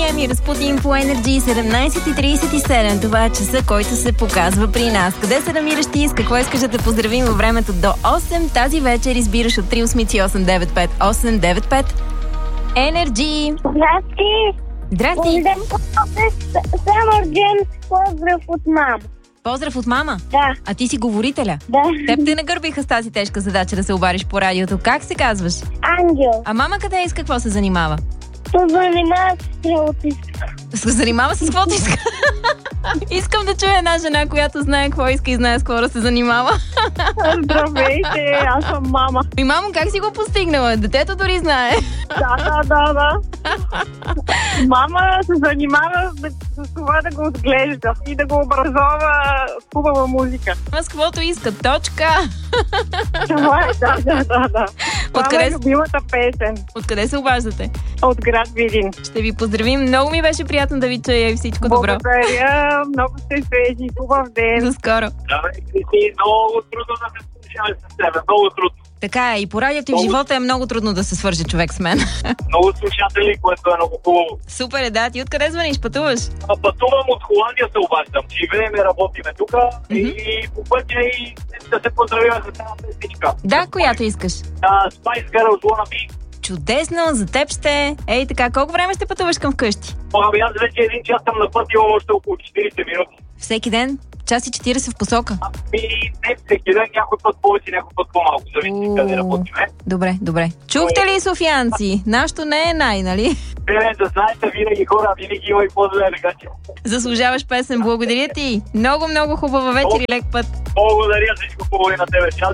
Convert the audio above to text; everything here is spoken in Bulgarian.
R.E.M. и Разпутин по Energy 17:37. Това е часа, който се показва при нас. Къде се намираш ти? С какво искаш да те поздравим във времето до 8? Тази вечер избираш от 3 895 Energy. Здрасти! Здрасти! Само Джем, поздрав от мама. Поздрав от мама? Да. А ти си говорителя? Да. Теб те нагърбиха с тази тежка задача да се обадиш по радиото. Как се казваш? Ангел. А мама къде и с какво се занимава? То занимава с стрелци. Се занимава с каквото иска. Искам да чуя една жена, която знае какво иска и знае с какво да се занимава. Здравейте, аз съм мама. И мамо, как си го постигнала? Детето дори знае. Да. Мама се занимава с това да го отглежда и да го образова с хубава музика. Ама с каквото иска. Точка. Това е, да. Това е любимата песен. Откъде се обаждате? От град Видин. Ще ви поздравим. Много ми беше приятно да ви чуя и всичко добро. Благодаря. Много сте свежи. Хубав ден. До скоро. Много трудно да се слушаме с тебе. Много трудно. Така е. И по радиото и в живота е много трудно да се свърже човек с мен. Много слушатели, което е много хубаво. Супер е, да. Ти откъде звъниш? Пътуваш? Пътувам от Холандия, се обаждам. Живеем и работиме тук и по пътя и да се поздравим за тази песничка. Да, която искаш. Spice Girls Wanna Be. Чудесно, за теб ще. Ей, така, колко време ще пътуваш към вкъщи? Ами аз вече 1 час съм на път, имам още около 40 минути. Всеки ден? Час и 40 в посока? Не всеки ден, някой път повече, някой път по-малко. Зависи къде работиме. Добре. Чухте ли, софиянци? Нашето не е нали? Да знаете, винаги хора, винаги има и по-зле, така че. Заслужаваш песен. Благодаря ти. Много хубава вечер и лек път. Благодаря, всичко хубаво и на тебе. Чао.